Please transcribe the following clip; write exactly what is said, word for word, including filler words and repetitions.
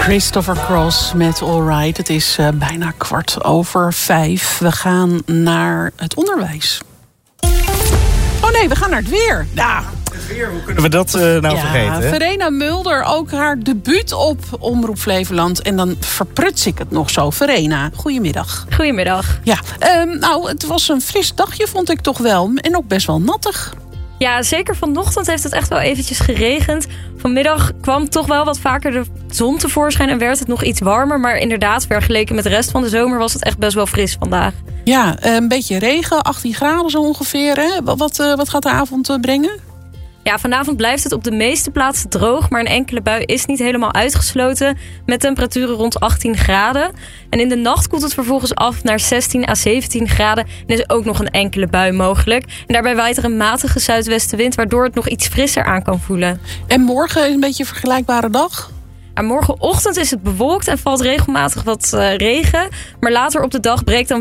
Christopher Cross met All Right. Het is uh, bijna kwart over vijf. We gaan naar het onderwijs. Oh nee, we gaan naar het weer. Ja, het weer. Hoe kunnen we dat uh, nou ja, vergeten? Verena Mulder, ook haar debuut op Omroep Flevoland. En dan verpruts ik het nog zo. Verena, goedemiddag. Goedemiddag. Ja, um, nou, het was een fris dagje, vond ik toch wel. En ook best wel nattig. Ja, zeker vanochtend heeft het echt wel eventjes geregend. Vanmiddag kwam toch wel wat vaker de zon tevoorschijn en werd het nog iets warmer. Maar inderdaad, vergeleken met de rest van de zomer was het echt best wel fris vandaag. Ja, een beetje regen, achttien graden zo ongeveer. Hè? Wat, wat gaat de avond brengen? Ja, vanavond blijft het op de meeste plaatsen droog, maar een enkele bui is niet helemaal uitgesloten, met temperaturen rond achttien graden. En in de nacht koelt het vervolgens af naar zestien à zeventien graden en is ook nog een enkele bui mogelijk. En daarbij waait er een matige zuidwestenwind, waardoor het nog iets frisser aan kan voelen. En morgen is een beetje een vergelijkbare dag? En morgenochtend is het bewolkt en valt regelmatig wat uh, regen, maar later op de dag breekt dan